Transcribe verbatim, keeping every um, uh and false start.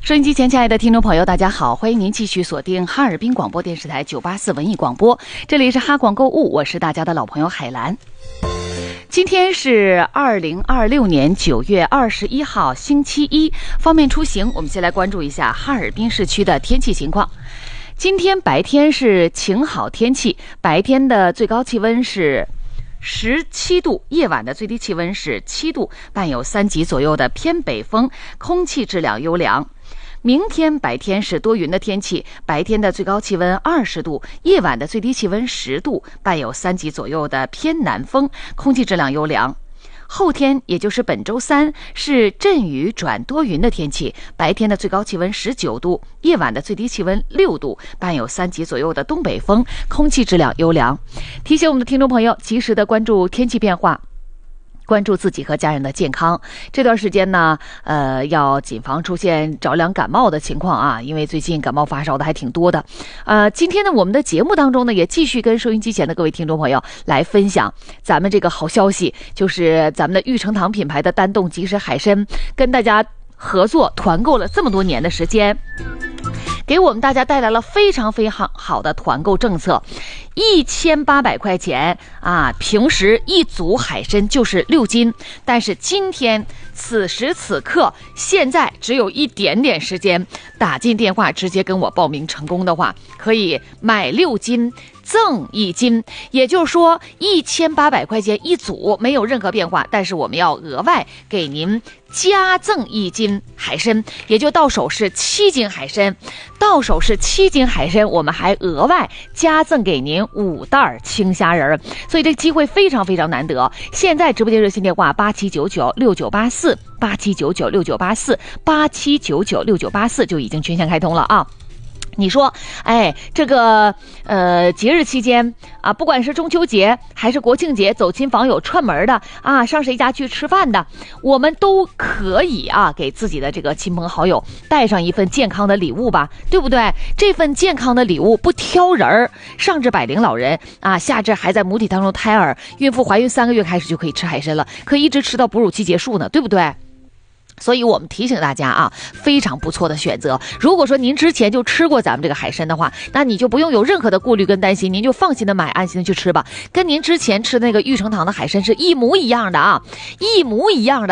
收音机前，亲爱的听众朋友，大家好，欢迎您继续锁定哈尔滨广播电视台九八四文艺广播，这里是哈广购物，我是大家的老朋友海兰。今天是二零二六年九月二十一号，星期一。方便出行，我们先来关注一下哈尔滨市区的天气情况。今天白天是晴好天气，白天的最高气温是十七度，夜晚的最低气温是七度，伴有三级左右的偏北风，空气质量优良。明天白天是多云的天气，白天的最高气温二十度，夜晚的最低气温十度，伴有三级左右的偏南风，空气质量优良。后天也就是本周三是阵雨转多云的天气，白天的最高气温十九度，夜晚的最低气温六度，伴有三级左右的东北风，空气质量优良。提醒我们的听众朋友及时的关注天气变化，关注自己和家人的健康。这段时间呢，呃，要谨防出现着凉感冒的情况啊，因为最近感冒发烧的还挺多的。呃，今天呢，我们的节目当中呢，也继续跟收音机前的各位听众朋友来分享咱们这个好消息，就是咱们的玉成堂品牌的丹冻即食海参，跟大家合作团购了这么多年的时间，给我们大家带来了非常非常好的团购政策。一千八百块钱啊，平时一组海参就是六斤，但是今天此时此刻现在只有一点点时间，打进电话直接跟我报名成功的话，可以买六斤赠一斤，也就是说一千八百块钱一组，没有任何变化，但是我们要额外给您加赠一斤海参，也就到手是七斤海参，到手是七斤海参，我们还额外加赠给您五袋青虾仁，所以这个机会非常非常难得。现在直播间热线电话八七九九六九八四，八七九九六九八四，八七九九六九八四就已经全线开通了啊。你说，哎，这个呃节日期间啊，不管是中秋节还是国庆节，走亲访友串门的啊，上谁家去吃饭的，我们都可以啊，给自己的这个亲朋好友带上一份健康的礼物吧，对不对？这份健康的礼物不挑人儿，上至百龄老人啊，下至还在母体当中胎儿，孕妇怀孕三个月开始就可以吃海参了，可以一直吃到哺乳期结束呢，对不对？所以我们提醒大家啊，非常不错的选择。如果说您之前就吃过咱们这个海参的话，那你就不用有任何的顾虑跟担心，您就放心的买，安心的去吃吧。跟您之前吃那个玉成堂的海参是一模一样的啊，一模一样的。